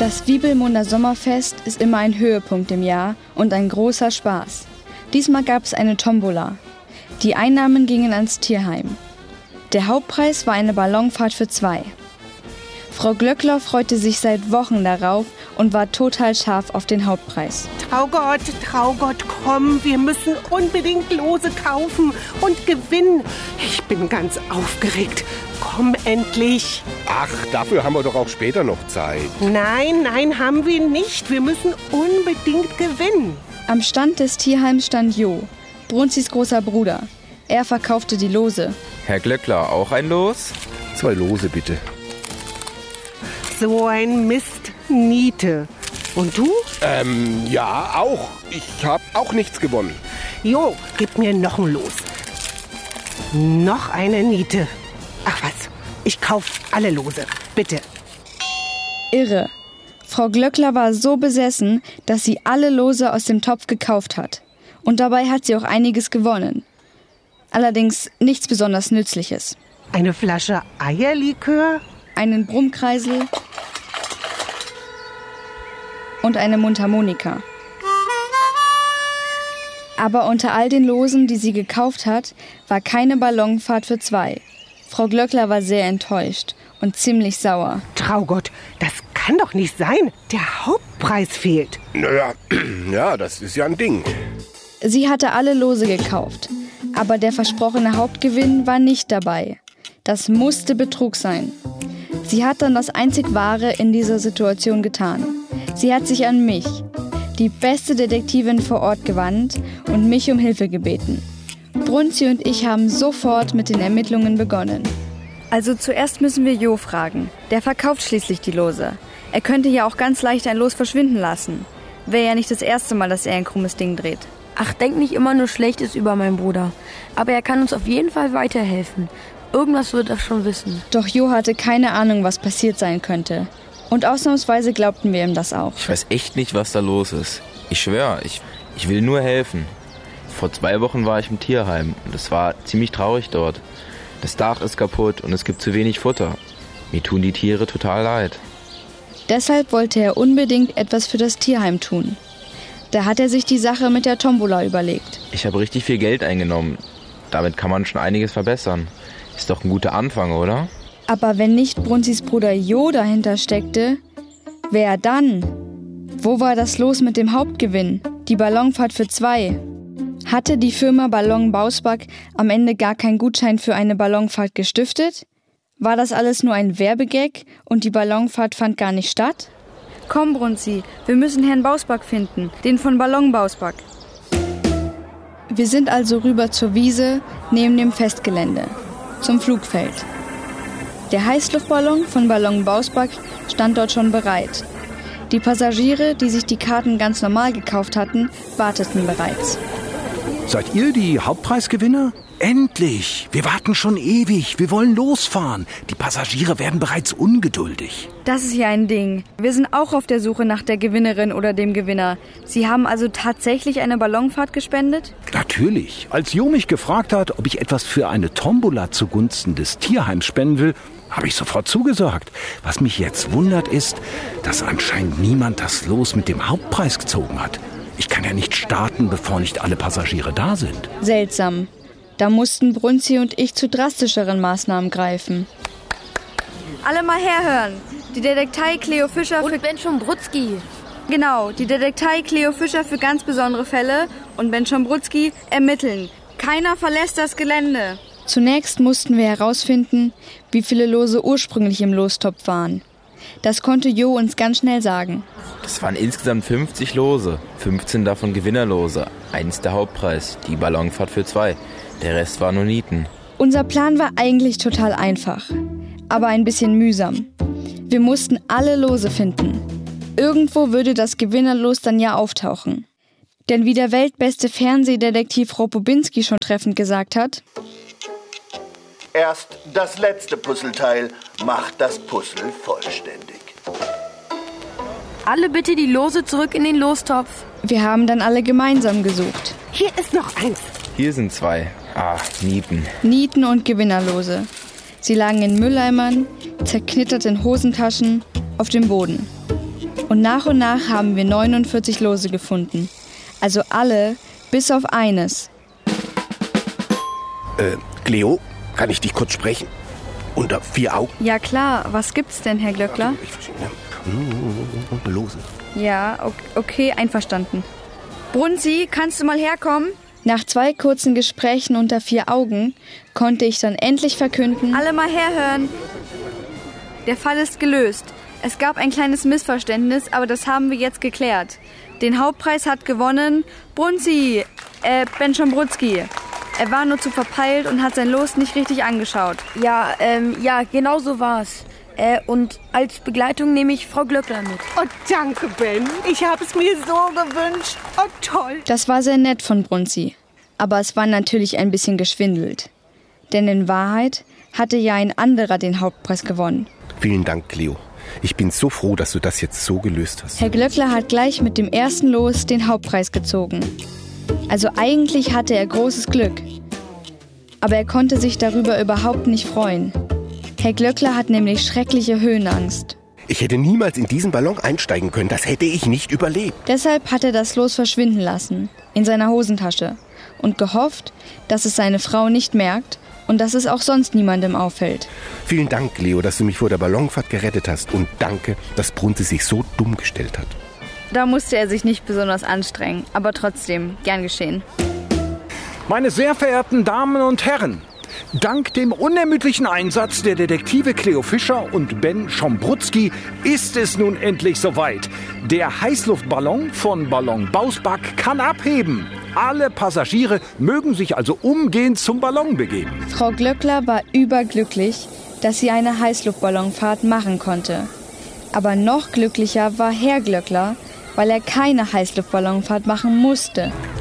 Das Wiebelmunder Sommerfest ist immer ein Höhepunkt im Jahr und ein großer Spaß. Diesmal gab es eine Tombola. Die Einnahmen gingen ans Tierheim. Der Hauptpreis war eine Ballonfahrt für 2. Frau Glöckler freute sich seit Wochen darauf und war total scharf auf den Hauptpreis. Traugott, komm, wir müssen unbedingt Lose kaufen und gewinnen. Ich bin ganz aufgeregt. Komm endlich. Ach, dafür haben wir doch auch später noch Zeit. Nein, haben wir nicht. Wir müssen unbedingt gewinnen. Am Stand des Tierheims stand Jo, Brunzis großer Bruder. Er verkaufte die Lose. Herr Glöckler, auch ein Los? 2 Lose bitte. So ein Mist, Niete. Und du? Ja, auch. Ich habe auch nichts gewonnen. Jo, gib mir noch ein Los. Noch eine Niete. Ach was, ich kauf alle Lose, bitte. Irre. Frau Glöckler war so besessen, dass sie alle Lose aus dem Topf gekauft hat. Und dabei hat sie auch einiges gewonnen. Allerdings nichts besonders Nützliches. Eine Flasche Eierlikör? Einen Brummkreisel und eine Mundharmonika. Aber unter all den Losen, die sie gekauft hat, war keine Ballonfahrt für 2. Frau Glöckler war sehr enttäuscht und ziemlich sauer. Traugott, das kann doch nicht sein. Der Hauptpreis fehlt. Naja, ja, das ist ja ein Ding. Sie hatte alle Lose gekauft, aber der versprochene Hauptgewinn war nicht dabei. Das musste Betrug sein. Sie hat dann das einzig Wahre in dieser Situation getan. Sie hat sich an mich, die beste Detektivin vor Ort, gewandt und mich um Hilfe gebeten. Brunzi und ich haben sofort mit den Ermittlungen begonnen. Also zuerst müssen wir Jo fragen. Der verkauft schließlich die Lose. Er könnte ja auch ganz leicht ein Los verschwinden lassen. Wäre ja nicht das erste Mal, dass er ein krummes Ding dreht. Ach, denk nicht immer nur Schlechtes über meinen Bruder. Aber er kann uns auf jeden Fall weiterhelfen. Irgendwas wird er schon wissen. Doch Jo hatte keine Ahnung, was passiert sein könnte. Und ausnahmsweise glaubten wir ihm das auch. Ich weiß echt nicht, was da los ist. Ich schwöre, ich will nur helfen. Vor 2 Wochen war ich im Tierheim und es war ziemlich traurig dort. Das Dach ist kaputt und es gibt zu wenig Futter. Mir tun die Tiere total leid. Deshalb wollte er unbedingt etwas für das Tierheim tun. Da hat er sich die Sache mit der Tombola überlegt. Ich habe richtig viel Geld eingenommen. Damit kann man schon einiges verbessern. Ist doch ein guter Anfang, oder? Aber wenn nicht Brunzis Bruder Jo dahinter steckte, wer dann? Wo war das Los mit dem Hauptgewinn? Die Ballonfahrt für 2. Hatte die Firma Ballon Bausback am Ende gar keinen Gutschein für eine Ballonfahrt gestiftet? War das alles nur ein Werbegag und die Ballonfahrt fand gar nicht statt? Komm, Brunzi, wir müssen Herrn Bausback finden, den von Ballon Bausback. Wir sind also rüber zur Wiese neben dem Festgelände, zum Flugfeld. Der Heißluftballon von Ballon Bausback stand dort schon bereit. Die Passagiere, die sich die Karten ganz normal gekauft hatten, warteten bereits. Seid ihr die Hauptpreisgewinner? Endlich! Wir warten schon ewig. Wir wollen losfahren. Die Passagiere werden bereits ungeduldig. Das ist ja ein Ding. Wir sind auch auf der Suche nach der Gewinnerin oder dem Gewinner. Sie haben also tatsächlich eine Ballonfahrt gespendet? Natürlich. Als Jo mich gefragt hat, ob ich etwas für eine Tombola zugunsten des Tierheims spenden will, habe ich sofort zugesagt. Was mich jetzt wundert ist, dass anscheinend niemand das Los mit dem Hauptpreis gezogen hat. Ich kann ja nicht starten, bevor nicht alle Passagiere da sind. Seltsam. Da mussten Brunzi und ich zu drastischeren Maßnahmen greifen. Alle mal herhören. Die Detektei Cleo Fischer und Ben Schombrutzki. Genau, die Detektei Cleo Fischer für ganz besondere Fälle und Ben Schombrutzki ermitteln. Keiner verlässt das Gelände. Zunächst mussten wir herausfinden, wie viele Lose ursprünglich im Lostopf waren. Das konnte Jo uns ganz schnell sagen. Das waren insgesamt 50 Lose, 15 davon Gewinnerlose, 1 der Hauptpreis, die Ballonfahrt für 2. Der Rest war nur Nieten. Unser Plan war eigentlich total einfach, aber ein bisschen mühsam. Wir mussten alle Lose finden. Irgendwo würde das Gewinnerlos dann ja auftauchen. Denn wie der weltbeste Fernsehdetektiv Ropobinski schon treffend gesagt hat: Erst das letzte Puzzleteil macht das Puzzle vollständig. Alle bitte die Lose zurück in den Lostopf. Wir haben dann alle gemeinsam gesucht. Hier ist noch eins. Hier sind 2. Nieten. Nieten und Gewinnerlose. Sie lagen in Mülleimern, zerknittert in Hosentaschen, auf dem Boden. Und nach haben wir 49 Lose gefunden. Also alle, bis auf eines. Cleo, kann ich dich kurz sprechen? Unter 4 Augen? Ja klar, was gibt's denn, Herr Glöckler? Lose. Ja, okay, einverstanden. Brunzi, kannst du mal herkommen? Nach 2 kurzen Gesprächen unter 4 Augen konnte ich dann endlich verkünden: Alle mal herhören. Der Fall ist gelöst. Es gab ein kleines Missverständnis, aber das haben wir jetzt geklärt. Den Hauptpreis hat gewonnen Brunzi, Ben Schombrutski. Er war nur zu verpeilt und hat sein Los nicht richtig angeschaut. Ja, genau so war's. Und als Begleitung nehme ich Frau Glöckler mit. Oh, danke, Ben. Ich habe es mir so gewünscht. Oh, toll. Das war sehr nett von Brunzi. Aber es war natürlich ein bisschen geschwindelt. Denn in Wahrheit hatte ja ein anderer den Hauptpreis gewonnen. Vielen Dank, Cleo. Ich bin so froh, dass du das jetzt so gelöst hast. Herr Glöckler hat gleich mit dem ersten Los den Hauptpreis gezogen. Also eigentlich hatte er großes Glück. Aber er konnte sich darüber überhaupt nicht freuen. Herr Glöckler hat nämlich schreckliche Höhenangst. Ich hätte niemals in diesen Ballon einsteigen können. Das hätte ich nicht überlebt. Deshalb hat er das Los verschwinden lassen, in seiner Hosentasche. Und gehofft, dass es seine Frau nicht merkt und dass es auch sonst niemandem auffällt. Vielen Dank, Cleo, dass du mich vor der Ballonfahrt gerettet hast. Und danke, dass Brunzi sich so dumm gestellt hat. Da musste er sich nicht besonders anstrengen, aber trotzdem, gern geschehen. Meine sehr verehrten Damen und Herren, dank dem unermüdlichen Einsatz der Detektive Cleo Fischer und Ben Schombrutski ist es nun endlich soweit. Der Heißluftballon von Ballon Bausback kann abheben. Alle Passagiere mögen sich also umgehend zum Ballon begeben. Frau Glöckler war überglücklich, dass sie eine Heißluftballonfahrt machen konnte. Aber noch glücklicher war Herr Glöckler, weil er keine Heißluftballonfahrt machen musste.